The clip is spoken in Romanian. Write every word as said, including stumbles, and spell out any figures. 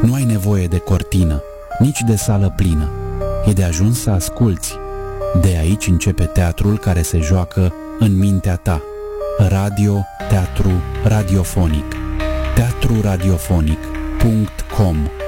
Nu ai nevoie de cortină, nici de sală plină. E de ajuns să asculți. De aici începe teatrul care se joacă în mintea ta. Radio, teatru, radiofonic. teatru radiofonic punct com